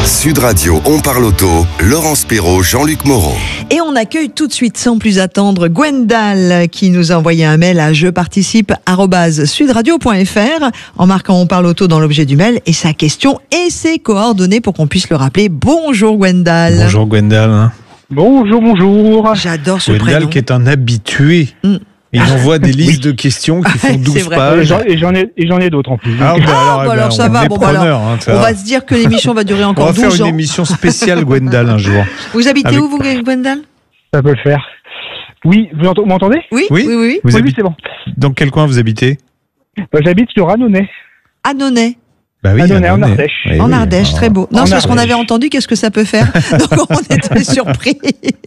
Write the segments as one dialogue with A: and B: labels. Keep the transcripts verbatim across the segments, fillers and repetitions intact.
A: Sud Radio, on parle auto, Laurence Perrault, Jean-Luc Moreau.
B: Et on accueille tout de suite, sans plus attendre, Gwendal qui nous a envoyé un mail à je participe arobase sudradio point f r en marquant on parle auto dans l'objet du mail et sa question et ses coordonnées pour qu'on puisse le rappeler. Bonjour Gwendal.
C: Bonjour Gwendal.
D: Bonjour, bonjour.
B: J'adore ce
C: Gwendal
B: prénom.
C: qui est un habitué.
B: Mm.
C: Il envoie des listes de questions qui font douze
B: vrai.
D: Et
C: pages.
D: j'en, et j'en ai, et j'en ai d'autres en plus.
C: Ah, bah alors,
B: bah
C: eh ben,
B: alors, ça
C: on
B: va,
C: est
B: bon, bah alors,
C: preneur, hein, ça
B: On
C: va.
B: va se dire que l'émission va durer
C: On
B: encore
C: va faire
B: douze
C: une
B: ans.
C: émission spéciale Gwendal un jour.
B: Vous habitez
C: Avec-
B: où vous Gwendal?
D: Ça peut le faire. Oui, vous ent- m'entendez?
B: Oui,
C: Oui.
B: oui, oui.
C: Vous
D: Oui, oui,
C: habitez
D: c'est bon.
C: dans quel coin vous habitez?
D: Bah, j'habite sur Annonay.
B: Annonay.
C: Bah oui,
D: Annonay, en
C: Annonay.
D: Ardèche.
C: Oui,
B: En
C: oui,
B: Ardèche,
C: alors,
B: très beau. Non,
D: en
B: c'est parce qu'on
D: Ardèche.
B: avait entendu qu'est-ce que ça peut faire. Donc on était surpris.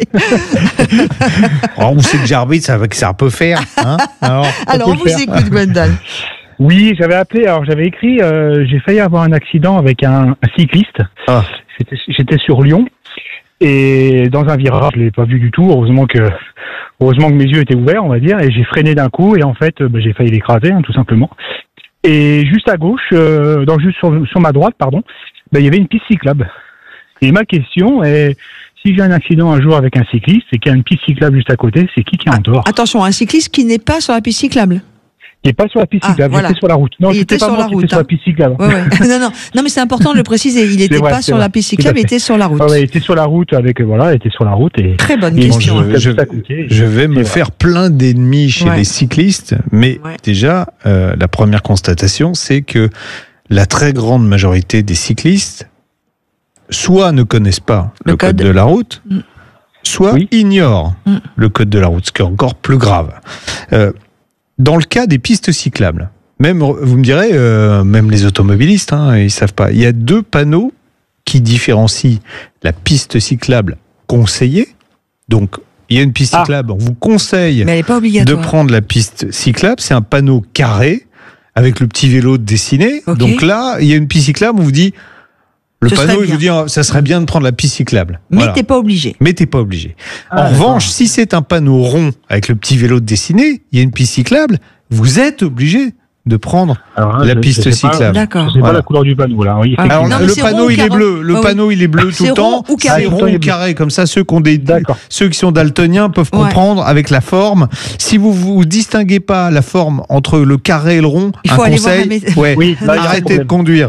C: alors, on sait que j'arbitre, ça, que ça peut faire. Hein alors,
B: Alors on
D: peut
B: vous
D: le faire.
B: écoute Gwendal.
D: Oui, j'avais appelé, alors j'avais écrit, euh, j'ai failli avoir un accident avec un, un cycliste.
C: Ah.
D: J'étais, j'étais sur Lyon. Et dans un virage, je l'ai pas vu du tout. Heureusement que, heureusement que mes yeux étaient ouverts, on va dire. Et j'ai freiné d'un coup. Et en fait, euh, bah, j'ai failli l'écraser, hein, tout simplement. Et juste à gauche, euh, dans, juste sur, sur ma droite, pardon, bah, il y avait une piste cyclable. Et ma question est, si j'ai un accident un jour avec un cycliste et qu'il y a une piste cyclable juste à côté, c'est qui qui a un tort?
B: Attention, un cycliste qui n'est pas sur la piste cyclable.
D: Il n'est pas sur la piste
B: Ah,
D: cyclable,
B: voilà.
D: j'étais sur la route. Non,
B: Il
D: c'était
B: était
D: pas
B: sur
D: moi
B: la
D: qui
B: route,
D: étais sur
B: hein.
D: la piste cyclable.
B: Ouais, ouais. non, non, non, mais c'est important de le préciser. Il n'était
D: vrai,
B: pas
D: c'est
B: sur
D: vrai.
B: la piste
D: Tout à
B: cyclable, il
D: fait.
B: était sur la route.
D: Ah ouais, il était sur la route avec, voilà, il était sur la route et.
B: Très bonne
D: Et
C: bon,
B: question.
C: je,
B: hein.
D: Juste
C: je-
D: à côté.
C: je vais me
D: C'est
C: faire plein d'ennemis chez
B: Ouais.
C: les cyclistes, mais
B: Ouais.
C: déjà, euh, la première constatation, c'est que la très grande majorité des cyclistes, soit ne connaissent pas le,
B: Le
C: code.
B: code.
C: de la route,
B: Mm.
C: soit
D: Oui.
C: ignorent
B: Mm.
C: le code de la route, ce qui est encore plus grave. Euh, dans le cas des pistes cyclables, même, vous me direz, euh, même les automobilistes, hein, ils savent pas. Il y a deux panneaux qui différencient la piste cyclable conseillée. Donc, il y a une piste
D: Ah.
C: cyclable, on vous conseille
B: Mais elle n'est pas
C: de
B: obligatoire.
C: prendre la piste cyclable. C'est un panneau carré avec le petit vélo dessiné.
B: Ok.
C: Donc là, il y a une piste cyclable, on vous dit, le
B: Ce
C: panneau,
B: serait
C: il vous dit, ah, ça serait bien de prendre la piste cyclable.
B: Mais
C: Voilà.
B: t'es pas obligé.
C: Mais t'es pas obligé.
D: Ah,
C: en revanche, si c'est un panneau rond avec le petit vélo dessiné, il y a une piste cyclable, vous êtes obligé de prendre
D: Alors, hein,
C: la
D: je-
C: piste
D: je sais pas-
C: cyclable.
B: D'accord.
D: Je sais
C: Voilà.
D: pas la couleur du panneau, là. Oui,
B: Ah,
C: Alors,
B: non, mais
C: le
B: c'est
C: panneau,
B: rond ou
C: il est
B: carré.
C: bleu. Le
B: Ah oui.
C: panneau, il est bleu tout
B: C'est
C: le
B: rond
C: temps.
B: ou carré.
C: C'est rond
D: Ah, il est
C: ou
D: bleu.
C: carré. Comme ça, ceux qui ont des,
D: D'accord.
C: ceux qui sont daltoniens peuvent
B: Ouais.
C: comprendre avec la forme. Si vous vous distinguez pas la forme entre le carré et le rond,
B: Il
C: un
B: faut aller voir
C: conseil,
B: la mé-
C: ouais,
D: Oui, là, il y a un
C: arrêtez de
D: problème.
C: conduire.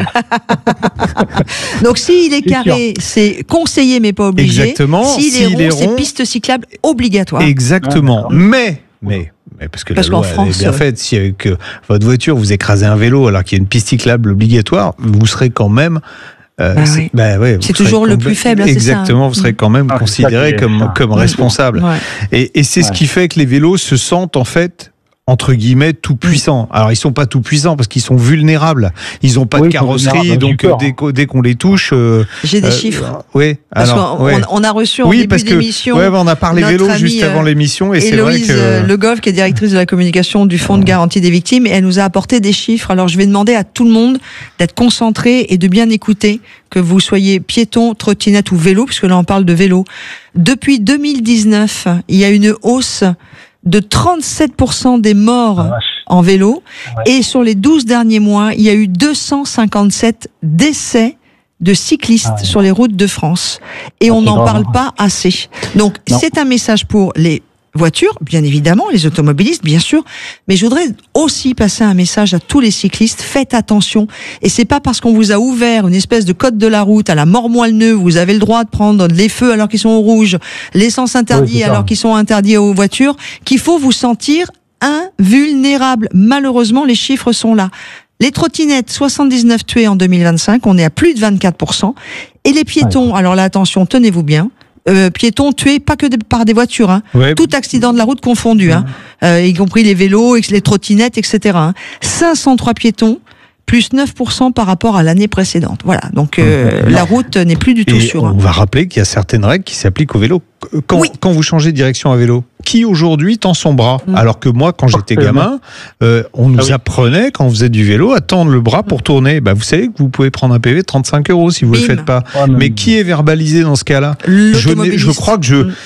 B: Donc s'il est
D: C'est
B: carré, c'est conseillé mais pas obligé.
C: Exactement.
B: S'il
C: S'il
B: est
C: est
B: rond, c'est
C: rond-
B: piste cyclable obligatoire.
C: Exactement.
D: Ah,
C: mais, mais, mais parce que
B: Parce
C: la loi
B: qu'en
C: elle
B: France,
C: est bien
B: euh,
C: faite. Si avec euh, votre voiture vous écrasez un vélo alors qu'il y a une piste cyclable obligatoire, vous serez quand même. euh,
B: Bah
C: c'est
B: oui.
C: bah ouais, vous
B: C'est
C: serez
B: toujours le
C: quand
B: plus
C: même-
B: faible, c'est ça,
C: Exactement.
B: hein.
C: Vous serez quand même
D: Ah, c'est ça
C: considéré
D: qui est-
C: comme
D: ah.
C: comme responsable.
B: Ouais.
C: Et, et c'est ce
D: Ouais.
C: qui fait que les vélos se sentent en fait entre guillemets tout puissants. Alors ils sont pas tout puissants parce qu'ils sont vulnérables. Ils ont pas
D: Oui,
C: de
D: ils sont
C: carrosserie,
D: vulnérables,
C: donc
D: j'ai peur,
C: dès, qu'o- dès qu'on les touche, euh,
B: J'ai des
C: euh,
B: chiffres.
C: oui.
B: Parce
C: Alors,
B: qu'on
C: ouais.
B: on a reçu en
C: oui,
B: début
C: parce que
B: d'émission
C: ouais, on a parlé
B: notre
C: vélo
B: amie,
C: juste avant
B: euh,
C: l'émission et c'est vrai
B: Héloïse
C: que
B: euh, Le Goff, qui est directrice de la communication du Fonds de garantie des victimes, et elle nous a apporté des chiffres. Alors je vais demander à tout le monde d'être concentré et de bien écouter, que vous soyez piéton, trottinette ou vélo, puisque là on parle de vélo. Depuis deux mille dix-neuf, il y a une hausse de trente-sept pour cent des morts
D: Ah, vache.
B: en vélo.
D: Ouais.
B: Et sur les douze derniers mois, il y a eu deux cent cinquante-sept décès de cyclistes
D: Ah ouais.
B: sur les routes de France. Et
D: Ah,
B: on
D: c'est
B: n'en
D: grave,
B: parle
D: hein.
B: pas assez. Donc,
D: Non.
B: c'est un message pour les voitures, bien évidemment, les automobilistes, bien sûr. Mais je voudrais aussi passer un message à tous les cyclistes. Faites attention. Et c'est pas parce qu'on vous a ouvert une espèce de code de la route à la mort moelle-neu, vous avez le droit de prendre les feux alors qu'ils sont au rouge, l'essence interdite
D: Oui, c'est ça.
B: alors qu'ils sont interdits aux voitures, qu'il faut vous sentir invulnérable. Malheureusement, les chiffres sont là. Les trottinettes, soixante-dix-neuf tués en deux mille vingt-cinq, on est à plus de vingt-quatre pour cent. Et les piétons, alors là, attention, tenez-vous bien, euh, piétons tués pas que de- par des voitures, hein,
C: ouais,
B: tout accident de la route confondu, hein, euh, y compris les vélos, les trottinettes, et cetera. Hein. cinq cent trois piétons, plus neuf pour cent par rapport à l'année précédente. Voilà, donc euh, la route n'est plus du tout
C: et
B: sûre.
C: on
B: hein.
C: va rappeler qu'il y a certaines règles qui s'appliquent au vélo. Quand,
B: Oui.
C: quand vous changez de direction à vélo, qui aujourd'hui tend son bras?
B: Mm.
C: Alors que moi, quand j'étais gamin, euh, on nous
D: Ah oui.
C: apprenait, quand on faisait du vélo, à tendre le bras pour tourner. Bah, vous savez que vous pouvez prendre un P V de trente-cinq euros si vous ne le
B: Bim.
C: faites pas.
D: Ouais, mais-
C: Mais qui est verbalisé dans ce cas-là? je, n'ai-
B: L'automobiliste.
C: je crois que je...
B: Mm.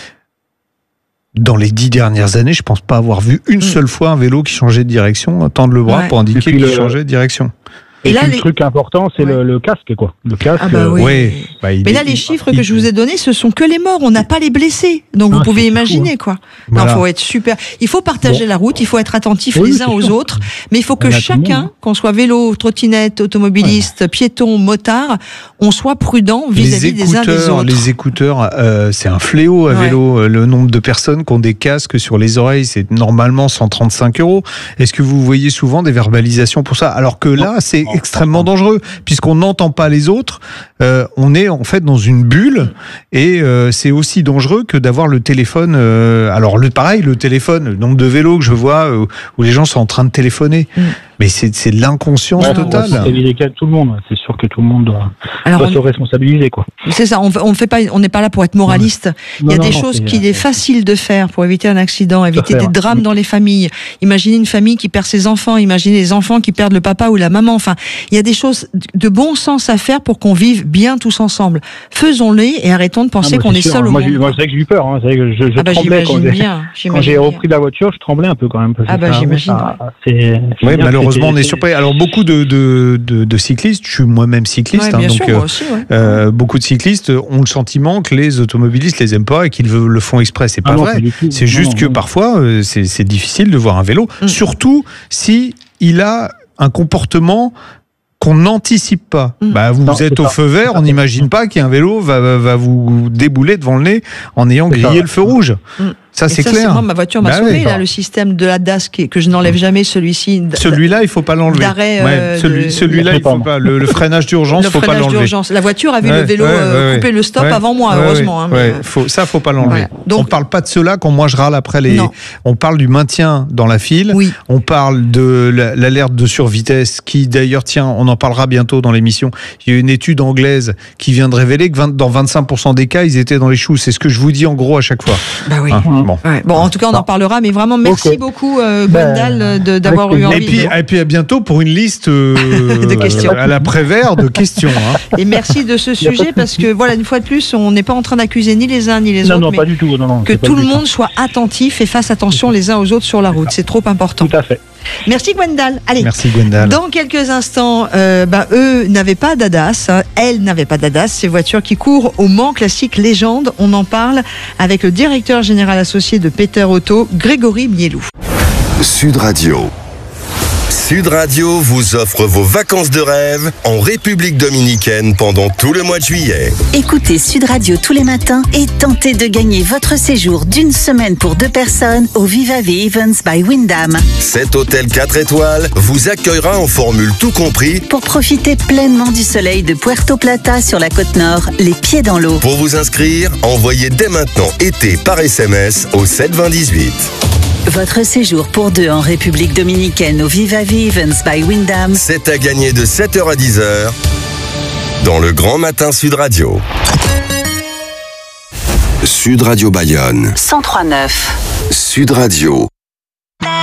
C: Dans les dix dernières années, je pense pas avoir vu une
B: Mm.
C: seule fois un vélo qui changeait de direction, tendre le bras
B: Ouais.
C: pour indiquer
D: Et puis
C: qu'il
D: le-
C: changeait de direction.
D: Et,
B: Et là,
D: puis,
B: les-
D: le truc important, c'est
B: Ouais.
D: le, le casque, quoi. Le casque.
B: Ah bah
D: euh,
B: oui.
C: Oui. Bah, il
B: Mais
C: est-
B: là, les
C: il-
B: chiffres
C: il-
B: que je vous ai donnés, ce sont que les morts. On n'a pas les blessés. Donc,
D: Ah,
B: vous pouvez
D: c'est
B: imaginer,
D: fou,
B: quoi.
C: Voilà.
B: Non, faut être super. Il faut partager
D: Bon.
B: la route. Il faut être attentif
D: Oui,
B: les
D: c'est
B: uns aux
D: sûr.
B: autres. Mais il faut que
D: On a tout le monde,
B: chacun,
D: hein.
B: qu'on soit vélo, trottinette, automobiliste, piéton, motard, on soit prudent vis-à-vis
C: les
B: des uns des
C: écouteurs,
B: autres.
C: les écouteurs, euh, c'est un fléau à
B: Ouais.
C: vélo. Euh, Le nombre de personnes qui ont des casques sur les oreilles, c'est normalement cent trente-cinq euros. Est-ce que vous voyez souvent des verbalisations pour ça? Alors que là, c'est
D: non,
C: extrêmement dangereux, puisqu'on n'entend pas les autres. Euh, on est en fait dans une bulle, et euh, c'est aussi dangereux que d'avoir le téléphone. euh, alors le pareil, le téléphone, le nombre de vélos que je vois euh, où les gens sont en train de téléphoner.
B: Mm.
C: Mais c'est c'est de l'inconscience
D: Ouais, on
C: totale.
D: va responsabiliser tout le monde. C'est sûr que tout le monde doit,
B: Alors,
D: doit
B: on-
D: se responsabiliser, quoi.
B: c'est ça. On on fait pas, on n'est pas là pour être moraliste. Il y a
D: Non,
B: des
D: non,
B: choses
D: c'est-
B: qu'il est facile de faire pour éviter un accident, éviter
D: fait,
B: des
D: ouais.
B: drames dans les familles. Imaginez une famille qui perd ses enfants, imaginez les enfants qui perdent le papa ou la maman. Enfin, il y a des choses de bon sens à faire pour qu'on vive bien tous ensemble. Faisons-les et arrêtons de penser
D: Ah, moi,
B: qu'on
D: c'est
B: est
D: sûr,
B: seul
D: hein.
B: au
D: moi,
B: monde.
D: j'ai- moi, c'est vrai que j'ai eu peur. Hein. C'est vrai que je, je
B: Ah bah
D: tremblais quand
B: j'imagine
D: j'ai,
B: bien.
D: quand
B: j'imagine
D: j'ai
B: bien.
D: repris la voiture, je tremblais un peu quand même. parce que
B: Ah bah,
D: ça-
B: j'imagine,
D: ça- c'est- je veux
C: Oui,
D: dire,
C: malheureusement, on est
D: c'était-
C: surpris. Alors, beaucoup de, de, de, de cyclistes, je suis moi-même cycliste,
B: Ouais,
C: hein,
B: bien
C: donc
B: sûr,
C: euh,
B: moi aussi, ouais.
C: euh, beaucoup de cyclistes ont le sentiment que les automobilistes les aiment pas et qu'ils le font exprès. C'est pas
D: Ah non,
C: vrai.
D: pas du tout.
C: C'est
D: Non,
C: juste
D: non,
C: que
D: non.
C: parfois, euh, c'est c'est difficile de voir un vélo,
B: Mm.
C: surtout si il a un comportement qu'on n'anticipe pas.
B: Mm.
C: Bah, vous
D: Non,
C: êtes
D: c'est
C: au
D: ça.
C: feu vert, on n'imagine pas qu'un vélo va, va, va vous débouler devant le nez en ayant
D: C'est ça,
C: grillé
D: ouais.
C: le feu rouge.
B: Mm.
C: Ça,
B: Et
C: c'est
B: ça,
C: clair.
B: moi, ma voiture m'a
C: Bah
B: sauvé,
C: oui.
B: là, le système de la D A S qui- que je n'enlève jamais, celui-ci. d-
C: Celui-là, il faut pas l'enlever.
B: D'arrêt,
C: Ouais,
B: euh,
C: celui,
B: de-
C: celui-là, il faut
D: Le
C: pas. Le, le freinage d'urgence,
B: le
C: faut pas
B: freinage
C: l'enlever.
B: d'urgence. La voiture a vu
C: Ouais,
B: le vélo
C: ouais,
B: euh,
C: ouais,
B: couper le stop
C: ouais.
B: avant moi,
C: Ouais,
B: heureusement. hein, mais,
C: ouais.
B: euh,
C: Faut, ça, faut pas l'enlever.
B: Voilà. Donc-
C: On parle pas de cela quand moi je râle après les.
B: Non.
C: On parle du maintien dans la file.
B: Oui.
C: On parle de la- l'alerte de survitesse qui, d'ailleurs, tiens, on en parlera bientôt dans l'émission. Il y a une étude anglaise qui vient de révéler que vingt dans vingt-cinq pour cent des cas, ils étaient dans les choux. C'est ce que je vous dis en gros à chaque fois.
B: Bah oui.
C: Hein, bon.
B: Ouais. Bon, en tout cas, on en parlera, mais vraiment, merci
D: Ok.
B: beaucoup, euh,
D: Ben,
B: Gwendal, euh, de- d'avoir
D: avec
B: eu
D: plaisir.
B: envie.
C: Et puis, et puis à bientôt pour une liste euh,
B: De questions.
C: à l'après-vert de questions. Hein.
B: Et merci de ce
D: Y a pas de
B: sujet, parce que, voilà, une fois de plus, on n'est pas en train d'accuser ni les uns ni les
D: Non,
B: autres,
D: non,
B: mais
D: pas du tout. Non, non,
B: que
D: c'est pas
B: tout le
D: du
B: monde soit attentif et fasse attention les uns aux autres sur la route. C'est trop important.
D: Tout à fait.
B: Merci, Gwendal. Allez.
C: Merci Gwendal.
B: Dans quelques instants, euh, bah, eux n'avaient pas d'A D A S, hein. Elles n'avaient pas d'A D A S, ces voitures qui courent au Mans Classique Légende. On en parle avec le directeur général associé de Peter Auto, Grégory Mielou.
A: Sud Radio. Sud Radio vous offre vos vacances de rêve en République dominicaine pendant tout le mois de juillet.
E: Écoutez Sud Radio tous les matins et tentez de gagner votre séjour d'une semaine pour deux personnes au Viva V Events by Wyndham.
A: Cet hôtel quatre étoiles vous accueillera en formule tout compris.
E: Pour profiter pleinement du soleil de Puerto Plata sur la côte nord, les pieds dans l'eau.
A: Pour vous inscrire, envoyez dès maintenant été par S M S au sept vingt dix-huit.
E: Votre séjour pour deux en République dominicaine au Viva V Events by Wyndham.
A: C'est à gagner de sept heures à dix heures dans le Grand Matin Sud Radio. Sud Radio Bayonne.
E: cent trois neuf.
A: Sud Radio.